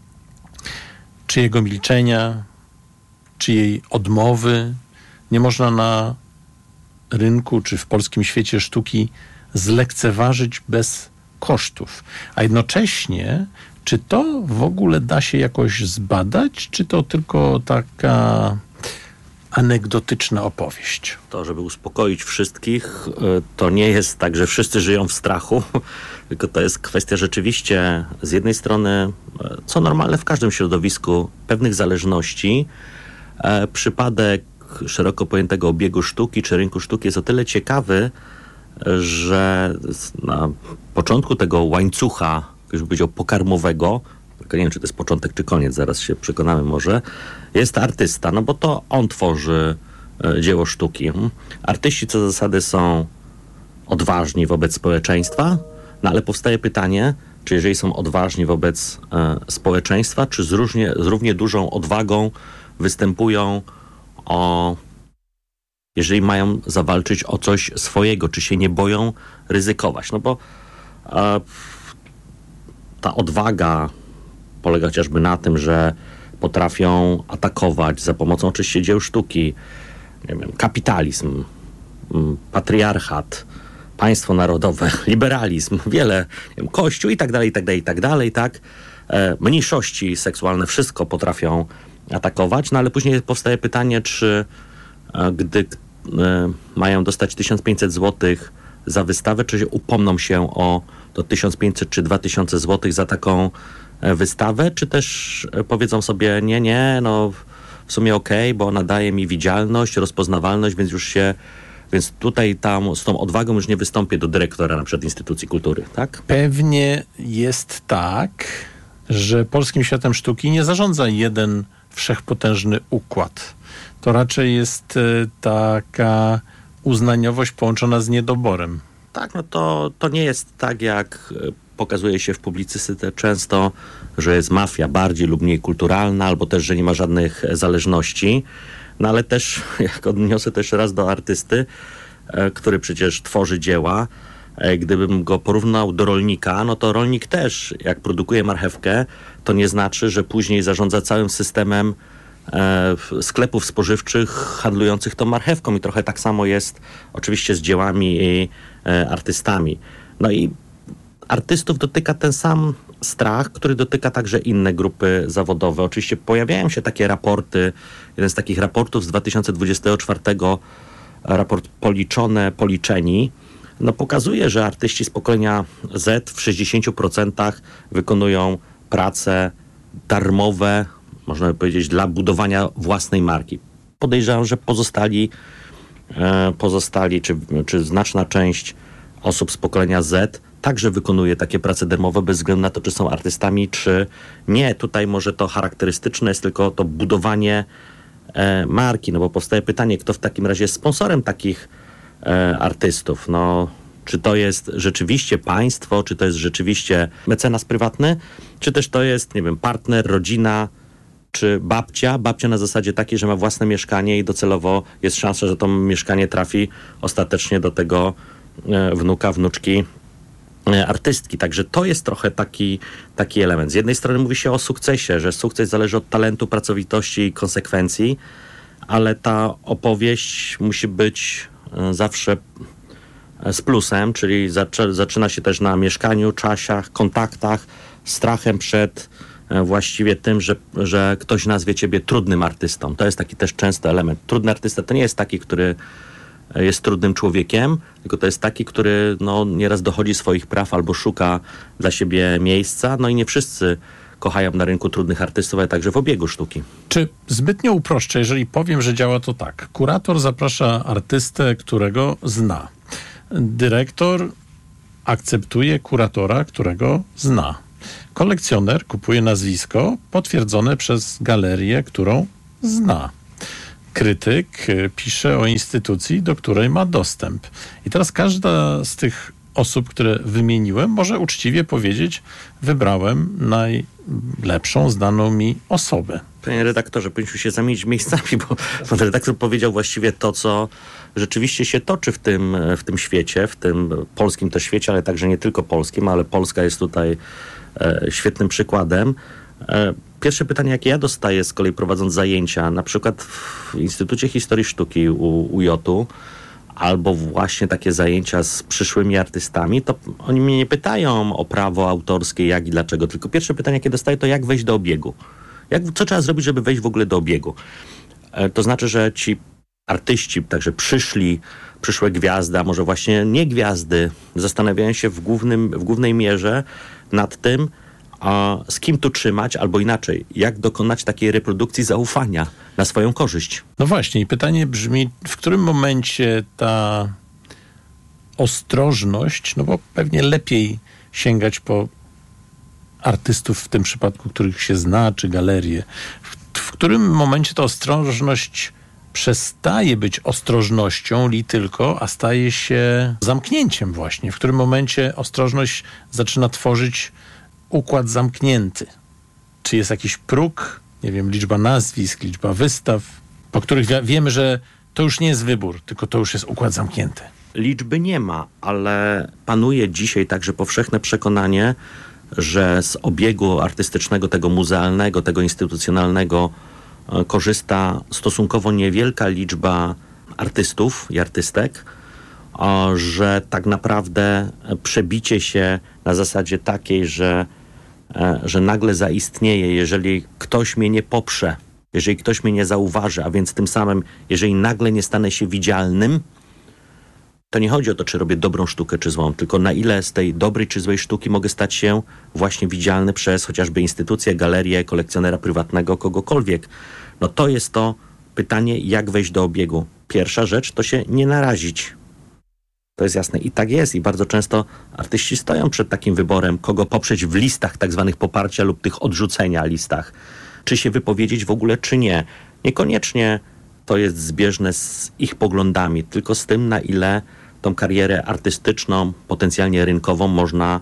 [SPEAKER 13] czy jego milczenia, czy jej odmowy nie można na rynku, czy w polskim świecie sztuki zlekceważyć bez kosztów. A jednocześnie, czy to w ogóle da się jakoś zbadać, czy to tylko taka anegdotyczna opowieść?
[SPEAKER 15] To, żeby uspokoić wszystkich, to nie jest tak, że wszyscy żyją w strachu, tylko to jest kwestia rzeczywiście z jednej strony, co normalne w każdym środowisku, pewnych zależności. Przypadek szeroko pojętego obiegu sztuki czy rynku sztuki jest o tyle ciekawy, że na początku tego łańcucha, już bym powiedział, pokarmowego, nie wiem, czy to jest początek, czy koniec, zaraz się przekonamy może, jest artysta, no bo to on tworzy dzieło sztuki. Artyści co do zasady są odważni wobec społeczeństwa, no ale powstaje pytanie, czy jeżeli są odważni wobec społeczeństwa, czy z równie dużą odwagą występują jeżeli mają zawalczyć o coś swojego, czy się nie boją ryzykować. No bo ta odwaga polega chociażby na tym, że potrafią atakować za pomocą oczywiście dzieł sztuki, nie wiem, kapitalizm, patriarchat, państwo narodowe, liberalizm, wiele, nie wiem, kościół i tak dalej, tak. Mniejszości seksualne, wszystko potrafią atakować, no ale później powstaje pytanie, czy gdy mają dostać 1500 zł za wystawę, czy upomną się o to 1500 czy 2000 zł za taką wystawę, czy też powiedzą sobie nie, no w sumie okej, bo ona daje mi widzialność, rozpoznawalność, więc tutaj z tą odwagą już nie wystąpię do dyrektora na przykład instytucji kultury, tak?
[SPEAKER 13] Pewnie jest tak, że polskim światem sztuki nie zarządza jeden wszechpotężny układ. To raczej jest taka uznaniowość połączona z niedoborem.
[SPEAKER 15] Tak, no to nie jest tak, jak pokazuje się w publicystyce często, że jest mafia bardziej lub mniej kulturalna, albo też, że nie ma żadnych zależności. No ale też, jak odniosę też raz do artysty, który przecież tworzy dzieła, gdybym go porównał do rolnika, no to rolnik też, jak produkuje marchewkę, to nie znaczy, że później zarządza całym systemem sklepów spożywczych handlujących tą marchewką. I trochę tak samo jest oczywiście z dziełami i artystami. No i artystów dotyka ten sam strach, który dotyka także inne grupy zawodowe. Oczywiście pojawiają się takie raporty. Jeden z takich raportów z 2024, raport Policzeni, no pokazuje, że artyści z pokolenia Z w 60% wykonują prace darmowe, można by powiedzieć, dla budowania własnej marki. Podejrzewam, że pozostali czy znaczna część osób z pokolenia Z także wykonuje takie prace darmowe bez względu na to, czy są artystami, czy nie. Tutaj może to charakterystyczne jest tylko to budowanie marki, no bo powstaje pytanie, kto w takim razie jest sponsorem takich artystów. No, czy to jest rzeczywiście państwo, czy to jest rzeczywiście mecenas prywatny, czy też to jest, nie wiem, partner, rodzina, czy babcia na zasadzie takiej, że ma własne mieszkanie i docelowo jest szansa, że to mieszkanie trafi ostatecznie do tego wnuka, wnuczki artystki. Także to jest trochę taki element. Z jednej strony mówi się o sukcesie, że sukces zależy od talentu, pracowitości i konsekwencji, ale ta opowieść musi być zawsze z plusem, czyli zaczyna się też na mieszkaniu, czasiach, kontaktach, strachem przed właściwie tym, że ktoś nazwie ciebie trudnym artystą. To jest taki też częsty element. Trudny artysta to nie jest taki, który jest trudnym człowiekiem, tylko to jest taki, który nieraz dochodzi swoich praw albo szuka dla siebie miejsca. No i nie wszyscy kochają na rynku trudnych artystów, ale także w obiegu sztuki.
[SPEAKER 13] Czy zbytnio uproszczę, jeżeli powiem, że działa to tak? Kurator zaprasza artystę, którego zna. Dyrektor akceptuje kuratora, którego zna. Kolekcjoner kupuje nazwisko potwierdzone przez galerię, którą zna. Krytyk pisze o instytucji, do której ma dostęp. I teraz każda z tych osób, które wymieniłem, może uczciwie powiedzieć: wybrałem najlepszą znaną mi osobę.
[SPEAKER 15] Panie redaktorze, powinniśmy się zamienić miejscami, bo pan redaktor powiedział właściwie to, co rzeczywiście się toczy w tym świecie, w tym polskim też świecie, ale także nie tylko polskim, ale Polska jest tutaj świetnym przykładem. Pierwsze pytanie, jakie ja dostaję z kolei prowadząc zajęcia, na przykład w Instytucie Historii Sztuki u UJ-u, albo właśnie takie zajęcia z przyszłymi artystami, to oni mnie nie pytają o prawo autorskie, jak i dlaczego, tylko pierwsze pytanie, jakie dostaję, to jak wejść do obiegu. Co trzeba zrobić, żeby wejść w ogóle do obiegu? To znaczy, że ci artyści, także przyszłe gwiazdy, a może właśnie nie gwiazdy, zastanawiają się w głównej mierze nad tym, z kim tu trzymać, albo inaczej, jak dokonać takiej reprodukcji zaufania na swoją korzyść.
[SPEAKER 13] No właśnie, i pytanie brzmi, w którym momencie ta ostrożność, no bo pewnie lepiej sięgać po artystów w tym przypadku, których się zna, czy galerię, w którym momencie ta ostrożność przestaje być ostrożnością tylko, a staje się zamknięciem właśnie. W którym momencie ostrożność zaczyna tworzyć układ zamknięty. Czy jest jakiś próg, nie wiem, liczba nazwisk, liczba wystaw, po których wiemy, że to już nie jest wybór, tylko to już jest układ zamknięty.
[SPEAKER 15] Liczby nie ma, ale panuje dzisiaj także powszechne przekonanie, że z obiegu artystycznego, tego muzealnego, tego instytucjonalnego korzysta stosunkowo niewielka liczba artystów i artystek, że tak naprawdę przebicie się na zasadzie takiej, że nagle zaistnieje, jeżeli ktoś mnie nie poprze, jeżeli ktoś mnie nie zauważy, a więc tym samym, jeżeli nagle nie stanę się widzialnym, to nie chodzi o to, czy robię dobrą sztukę, czy złą, tylko na ile z tej dobrej czy złej sztuki mogę stać się właśnie widzialny przez chociażby instytucję, galerię, kolekcjonera prywatnego, kogokolwiek. No to jest to pytanie, jak wejść do obiegu. Pierwsza rzecz to się nie narazić. To jest jasne i tak jest i bardzo często artyści stoją przed takim wyborem, kogo poprzeć w listach tak zwanych poparcia lub tych odrzucenia listach. Czy się wypowiedzieć w ogóle, czy nie. Niekoniecznie to jest zbieżne z ich poglądami, tylko z tym, na ile tą karierę artystyczną, potencjalnie rynkową można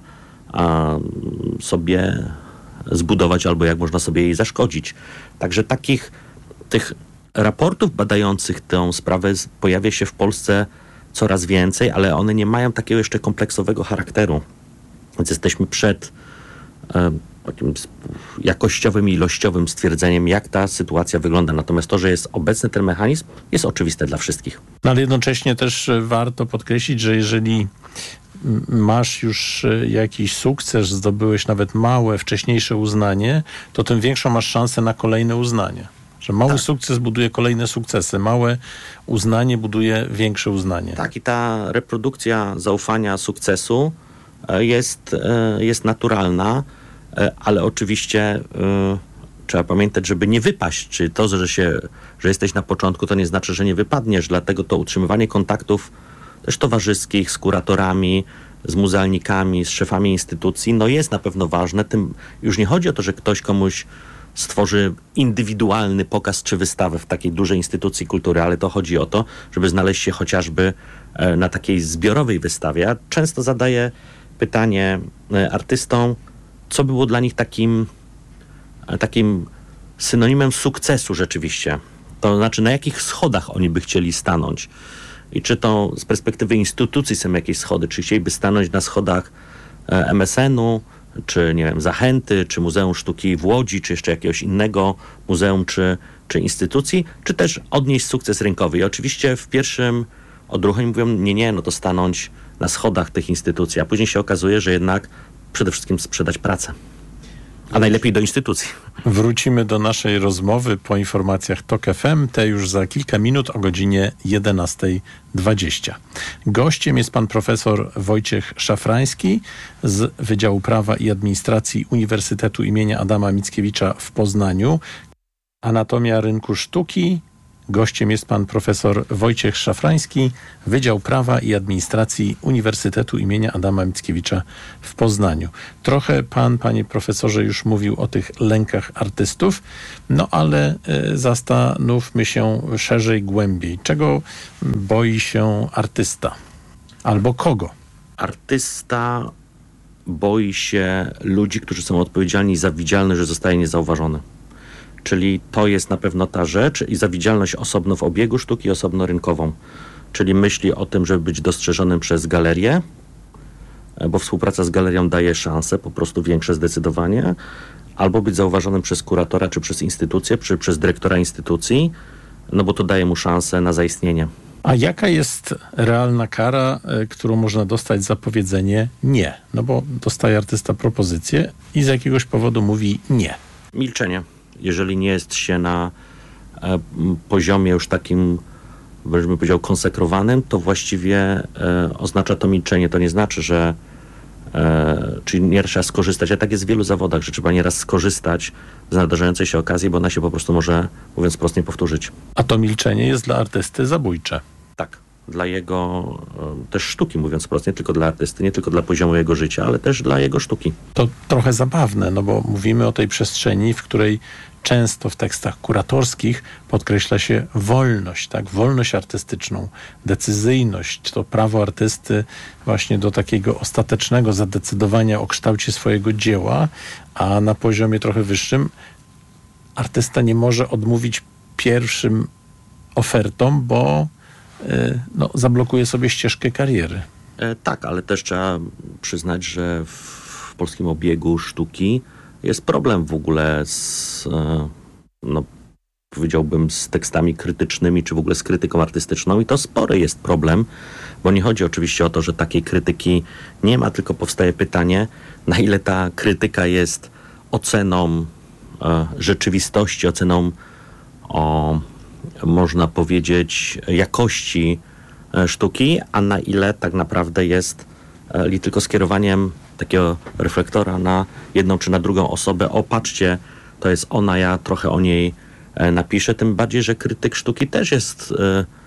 [SPEAKER 15] sobie zbudować albo jak można sobie jej zaszkodzić. Także tych raportów badających tę sprawę pojawia się w Polsce coraz więcej, ale one nie mają takiego jeszcze kompleksowego charakteru. Więc jesteśmy przed takim jakościowym i ilościowym stwierdzeniem, jak ta sytuacja wygląda. Natomiast to, że jest obecny ten mechanizm, jest oczywiste dla wszystkich.
[SPEAKER 13] No, ale jednocześnie też warto podkreślić, że jeżeli masz już jakiś sukces, zdobyłeś nawet małe, wcześniejsze uznanie, to tym większą masz szansę na kolejne uznanie. Że mały sukces buduje kolejne sukcesy, małe uznanie buduje większe uznanie.
[SPEAKER 15] Tak, i ta reprodukcja zaufania, sukcesu jest naturalna, ale oczywiście trzeba pamiętać, żeby nie wypaść. Czy to, że jesteś na początku, to nie znaczy, że nie wypadniesz. Dlatego to utrzymywanie kontaktów też towarzyskich z kuratorami, z muzealnikami, z szefami instytucji, no jest na pewno ważne. Tym już nie chodzi o to, że ktoś komuś stworzy indywidualny pokaz czy wystawę w takiej dużej instytucji kultury, ale to chodzi o to, żeby znaleźć się chociażby na takiej zbiorowej wystawie. Ja często zadaję pytanie artystom, co było dla nich takim synonimem sukcesu rzeczywiście. To znaczy, na jakich schodach oni by chcieli stanąć. I czy to z perspektywy instytucji są jakieś schody, czy chcieliby stanąć na schodach MSN-u, czy nie wiem, Zachęty, czy Muzeum Sztuki w Łodzi, czy jeszcze jakiegoś innego muzeum, czy instytucji, czy też odnieść sukces rynkowy. I oczywiście w pierwszym odruchu mówią, nie, no to stanąć na schodach tych instytucji, a później się okazuje, że jednak przede wszystkim sprzedać pracę. A najlepiej do instytucji.
[SPEAKER 13] Wrócimy do naszej rozmowy po informacjach TOK FM, te już za kilka minut o godzinie 11:20. Gościem jest pan profesor Wojciech Szafrański z Wydziału Prawa i Administracji Uniwersytetu imienia Adama Mickiewicza w Poznaniu. Anatomia rynku sztuki. Gościem jest pan profesor Wojciech Szafrański, Wydział Prawa i Administracji Uniwersytetu imienia Adama Mickiewicza w Poznaniu. Trochę pan, panie profesorze, już mówił o tych lękach artystów, no ale zastanówmy się szerzej, głębiej. Czego boi się artysta? Albo kogo?
[SPEAKER 15] Artysta boi się ludzi, którzy są odpowiedzialni za widzialność, że zostaje niezauważony. Czyli to jest na pewno ta rzecz i za widzialność osobno w obiegu sztuki, osobno rynkową. Czyli myśli o tym, żeby być dostrzeżonym przez galerię, bo współpraca z galerią daje szanse, po prostu większe zdecydowanie, albo być zauważonym przez kuratora, czy przez instytucję, czy przez dyrektora instytucji, no bo to daje mu szansę na zaistnienie.
[SPEAKER 13] A jaka jest realna kara, którą można dostać za powiedzenie nie? No bo dostaje artysta propozycję i z jakiegoś powodu mówi nie.
[SPEAKER 15] Milczenie. Jeżeli nie jest się na poziomie już takim, bym powiedział, konsekrowanym, to właściwie oznacza to milczenie. To nie znaczy, że czyli nie trzeba skorzystać, a tak jest w wielu zawodach, że trzeba nieraz skorzystać z nadarzającej się okazji, bo ona się po prostu może, mówiąc wprost, nie powtórzyć.
[SPEAKER 13] A to milczenie jest dla artysty zabójcze.
[SPEAKER 15] Tak. Dla jego też sztuki, mówiąc wprost, nie tylko dla artysty, nie tylko dla poziomu jego życia, ale też dla jego sztuki.
[SPEAKER 13] To trochę zabawne, no bo mówimy o tej przestrzeni, w której często w tekstach kuratorskich podkreśla się wolność, tak? Wolność artystyczną, decyzyjność, to prawo artysty właśnie do takiego ostatecznego zadecydowania o kształcie swojego dzieła, a na poziomie trochę wyższym artysta nie może odmówić pierwszym ofertom, bo zablokuje sobie ścieżkę kariery.
[SPEAKER 15] Tak, ale też trzeba przyznać, że w polskim obiegu sztuki jest problem w ogóle z, powiedziałbym, z tekstami krytycznymi, czy w ogóle z krytyką artystyczną i to spory jest problem, bo nie chodzi oczywiście o to, że takiej krytyki nie ma, tylko powstaje pytanie, na ile ta krytyka jest oceną rzeczywistości, oceną można powiedzieć, jakości sztuki, a na ile tak naprawdę jest tylko skierowaniem takiego reflektora na jedną czy na drugą osobę. O, patrzcie, to jest ona, ja trochę o niej napiszę. Tym bardziej, że krytyk sztuki też jest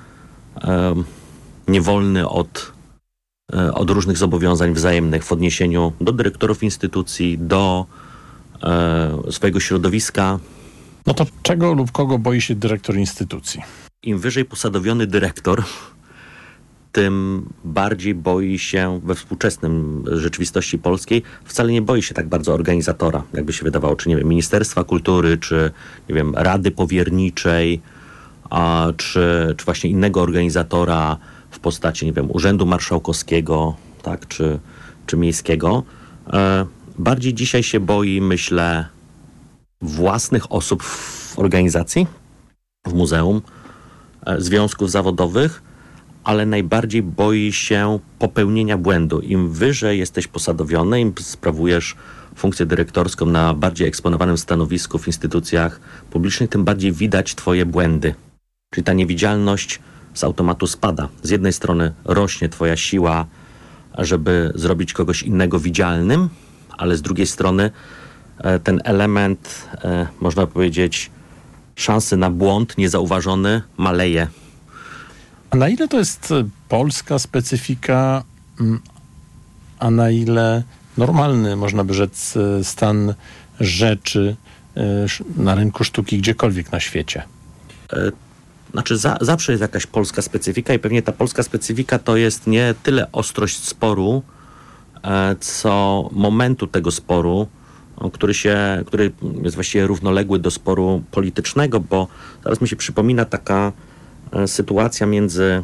[SPEAKER 15] niewolny od różnych zobowiązań wzajemnych w odniesieniu do dyrektorów instytucji, do swojego środowiska.
[SPEAKER 13] No to czego lub kogo boi się dyrektor instytucji?
[SPEAKER 15] Im wyżej posadowiony dyrektor, tym bardziej boi się we współczesnym rzeczywistości polskiej, wcale nie boi się tak bardzo organizatora, jakby się wydawało, czy nie wiem, Ministerstwa Kultury, czy nie wiem, Rady Powierniczej, czy właśnie innego organizatora w postaci, nie wiem, Urzędu Marszałkowskiego, tak, czy miejskiego. Bardziej dzisiaj się boi, myślę, własnych osób w organizacji, w muzeum, związków zawodowych, ale najbardziej boi się popełnienia błędu. Im wyżej jesteś posadowiony, im sprawujesz funkcję dyrektorską na bardziej eksponowanym stanowisku w instytucjach publicznych, tym bardziej widać twoje błędy. Czyli ta niewidzialność z automatu spada. Z jednej strony rośnie twoja siła, żeby zrobić kogoś innego widzialnym, ale z drugiej strony ten element, można powiedzieć, szansy na błąd niezauważony maleje.
[SPEAKER 13] A na ile to jest polska specyfika, a na ile normalny, można by rzec, stan rzeczy na rynku sztuki gdziekolwiek na świecie?
[SPEAKER 15] Znaczy zawsze jest jakaś polska specyfika i pewnie ta polska specyfika to jest nie tyle ostrość sporu, co momentu tego sporu, który jest właściwie równoległy do sporu politycznego, bo teraz mi się przypomina taka sytuacja między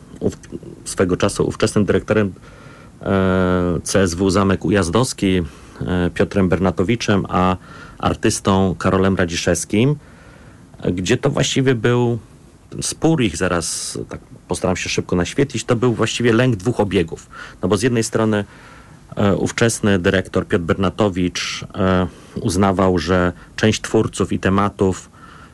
[SPEAKER 15] swego czasu ówczesnym dyrektorem CSW Zamek Ujazdowski, Piotrem Bernatowiczem a artystą Karolem Radziszewskim, gdzie to właściwie był spór ich, zaraz tak postaram się szybko naświetlić, to był właściwie lęk dwóch obiegów. No bo z jednej strony ówczesny dyrektor Piotr Bernatowicz uznawał, że część twórców i tematów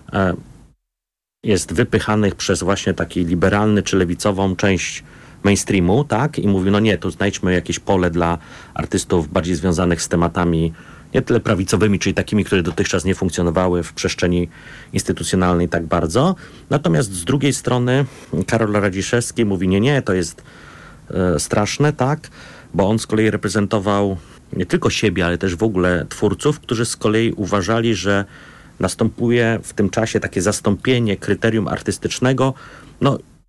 [SPEAKER 15] jest wypychanych przez właśnie taki liberalny czy lewicową część mainstreamu, tak? I mówił, no nie, tu znajdźmy jakieś pole dla artystów bardziej związanych z tematami nie tyle prawicowymi, czyli takimi, które dotychczas nie funkcjonowały w przestrzeni instytucjonalnej tak bardzo. Natomiast z drugiej strony Karol Radziszewski mówi, nie, to jest straszne, tak? Bo on z kolei reprezentował nie tylko siebie, ale też w ogóle twórców, którzy z kolei uważali, że następuje w tym czasie takie zastąpienie kryterium artystycznego